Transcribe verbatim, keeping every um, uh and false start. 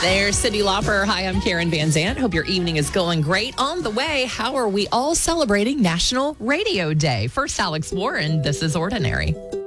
There's Cyndi Lauper. Hi, I'm Karen Van Zant. Hope your evening is going great. On the way, how are we all celebrating National Radio Day? First, Alex Warren, This is Ordinary.